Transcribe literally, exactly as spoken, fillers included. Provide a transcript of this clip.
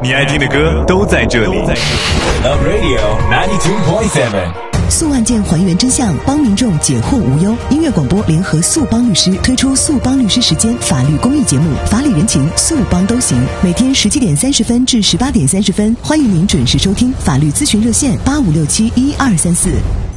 你爱听的歌都在这里。 Love Radio ninety-two point seven。 诉案件还原真相，帮民众解惑无忧。音乐广播联合诉帮律师推出诉帮律师时间法律公益节目，法理人情，诉帮都行。每天十七点三十分至十八点三十分，欢迎您准时收听。法律咨询热线八五六七一二三四。